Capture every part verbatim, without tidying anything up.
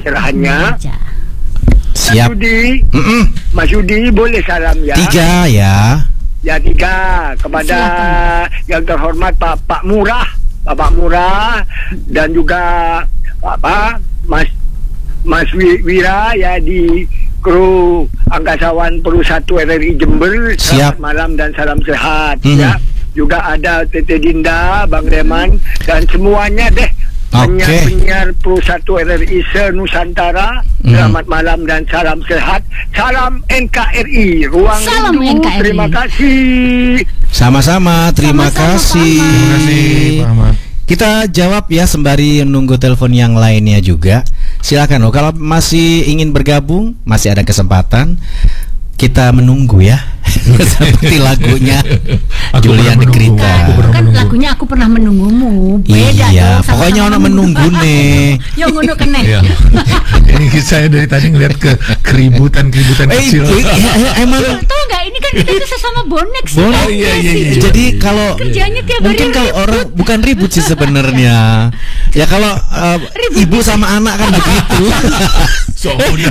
pencerahannya. Siap. Mas Yudi, Mm -mm. Mas Yudi boleh salam ya. Tiga ya. Ya tiga kepada Silakan. Yang terhormat Pak Pak Murah, Bapak Murah, dan juga apa Mas Mas Wira ya di kru angkasawan Peru satu R R I Jember. Siap. Selamat malam dan salam sehat. Mm. Ya. Juga ada Tete Dinda, Bang Reman, dan semuanya deh. Penyiar-penyiar Pro satu R R I se-Nusantara. hmm. Selamat malam dan salam sehat. Salam N K R I. Ruang Salam Rindu. N K R I. Terima kasih. Sama-sama, terima Sama-sama, kasih. Pak Ahmad. Terima kasih, Pak Ahmad. Kita jawab ya sembari menunggu telepon yang lainnya juga. Silakan loh, kalau masih ingin bergabung, masih ada kesempatan. Kita menunggu ya. Seperti lagunya Aku Julian pernah menunggu. Grita. Aku pernah Kan menunggu. lagunya aku pernah menunggumu. Beda Iya, dong, sama-sama pokoknya ono menunggu nih. Yo ngono kene. Iya. Ini saya dari tadi ngeliat ke keributan-keributan Eh, kecil. itu, ya, ya, emang Tahu nggak ini kan kita tuh sesama bonek sih. Bonek. Oh, iya, iya, iya. Jadi kalau Kerjanya tiap hari mungkin kalau ribut. orang bukan ribut sih sebenarnya. Ya kalau uh, ibu sama anak kan begitu. Soalnya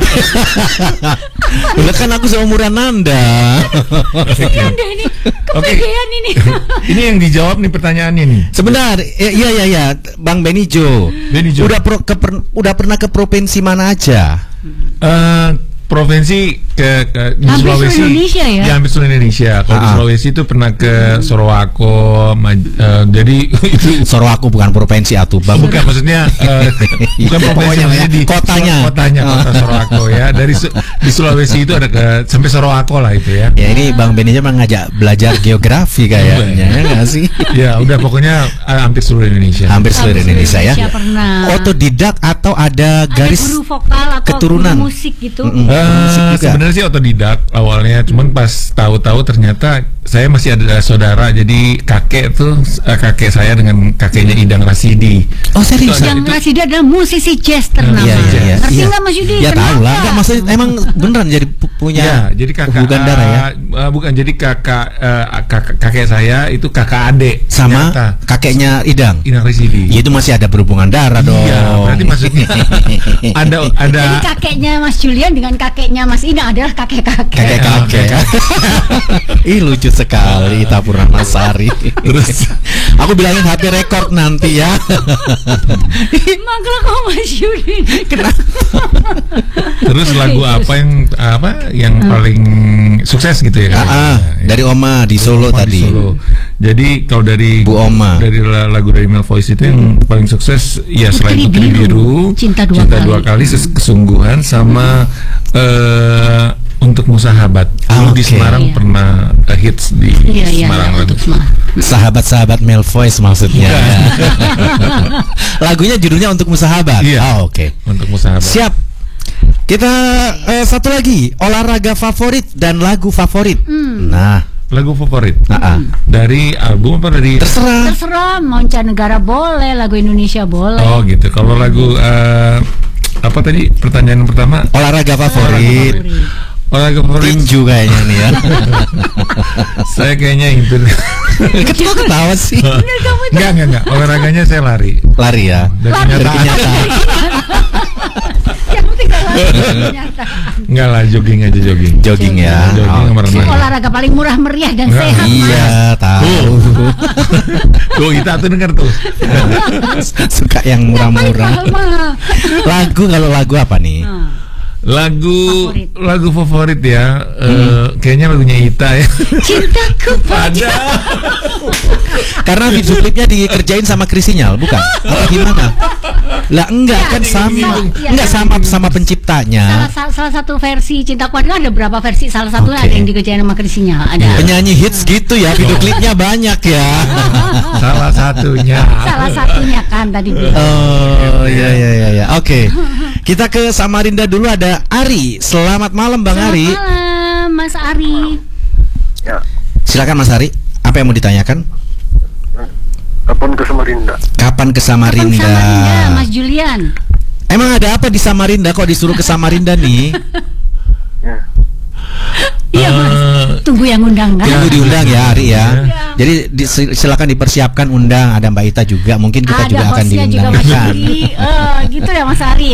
Udah kan aku seumuran Nanda. Kasihan deh ini. Kepedean ini. ini yang dijawab nih pertanyaannya nih. Sebentar, eh, iya iya iya, Bang Benijo. Benijo. Udah pro, ke, per- udah pernah ke provinsi mana aja? Eh, provinsi ke, ke di Hampir Sulawesi, seluruh Indonesia ya? Ya, hampir seluruh Indonesia. Kalau di Ah. Sulawesi itu pernah ke Sorowako, Maj- eh, jadi itu Sorowako bukan provinsi atuh, Bang. bukan maksudnya eh, bukan provinsi, Pokoknya maksudnya ya, di kotanya. kotanya kota Sorowako ya. Dari Su- di Sulawesi itu ada ke sampai Sorowako lah itu ya. Ya ini Bang Benijo emang ngajak belajar geografi kayaknya, ya nggak sih? Ya udah pokoknya eh, hampir seluruh Indonesia. Hampir seluruh Indonesia ya. Pernah. Otodidak atau ada Ada garis guru vokal atau keturunan? guru musik gitu. Mm-mm. Eh, Musik juga. sebenarnya sih otodidak awalnya, cuman pas tahu-tahu ternyata saya masih ada saudara, jadi kakek tuh eh, kakek saya dengan kakeknya Idang Rasidi. Oh serius? Itu- Yang itu- Rasidi adalah musisi jazz ternama. Iya iya iya. Ngerti Iya. nggak Mas Yudi? Ya tahu lah. Kenapa? Enggak maksudnya emang beneran jadi pu- punya Ya, jadi kakak hubungan darah ya. eh, bukan jadi kakak eh, kakak kakek saya itu kakak adik Sama ternyata. kakeknya Idang. Idang Rasidi. Ya, itu masih ada berhubungan darah dong. Iya, berarti maksudnya ada ada Jadi kakeknya Mas Julian dengan kakeknya Mas Ina adalah kakek-kakek. kakek-kakek. Ih lucu sekali Ita Purnamasari. Terus aku bilangin H P record nanti ya. Mangkel kok Mas Yudi. terus lagu apa yang apa yang paling sukses gitu ya? Ah, ah, dari Oma di Solo Oma di tadi. Solo. Jadi kalau dari Bu Oma. dari la- lagu dari Mel Voice itu yang paling sukses ya selain Putri Putri Biru, Biru, Cinta Dua Kali. kali, Ses- kesungguhan sama eh, Untukmu Sahabat. Ah, Dulu di oke. Semarang Iya. pernah eh, hits di Iya iya Semarang iya, lagu. untuk semua. Sahabat-sahabat Mel Voice maksudnya. Lagunya judulnya Untukmu Sahabat. Iya. Oh, oke. Untukmu Sahabat. Siap. Kita eh, satu lagi, olahraga favorit dan lagu favorit. Hmm. Nah, Lagu favorit ah, ah. dari album apa dari? terserah. Terserah mancanegara boleh, lagu Indonesia boleh. Oh gitu. Kalau lagu eh, apa tadi pertanyaan pertama? Olahraga favorit. Olahraga favorit. Tinju kayaknya nih ya. Saya kayaknya itu. Ketawa ketawa sih. Enggak, enggak, enggak. Olahraganya saya lari. Lari ya. Dari Lari. kenyataan. Kenyataan. Yang penting kalau kenyataan. Enggak lah, jogging aja jogging. Jogging ya. Jogging sama Oke. renang. Olahraga paling murah meriah dan Enggak. sehat. Iya, tahu. Tuh, kita tuh denger tuh. Suka yang murah-murah. Mahal-mahal. Lagu kalau lagu apa nih? Nah, Lagu Favorit. lagu favorit ya. eh, kayaknya lagunya Ita ya. Cintaku pada. Karena video klipnya dikerjain sama Krisinyal, bukan? Apa gimana? Lah enggak Ya, kan sama. iya. Enggak sama sama penciptanya. Salah, sa- salah satu versi Cintaku Pada ada berapa versi? Salah satunya Oke. ada yang dikerjain sama Krisinya. Ada. Penyanyi hits gitu ya, video klipnya banyak ya. Salah satunya. Salah satunya kan tadi bilang. Oh iya iya iya iya. Oke. Kita ke Samarinda dulu, ada Ari. Selamat malam Bang Selamat Ari. malam Mas Ari. Ya, Silakan Mas Ari. Apa yang mau ditanyakan? kapan ke Samarinda? Kapan ke Kapan Samarinda? Samarinda, Mas Julian? Emang ada apa di Samarinda kok disuruh ke Samarinda nih? Ya. Iya Mas. Eh, Tunggu yang undang kan? Tunggu diundang ya Ari ya. Iya. Jadi di- silakan dipersiapkan undang, ada Mbak Ita juga, mungkin kita Ada juga akan hostnya juga diundang. Mas Yudi. Eh, gitu ya Mas Ari.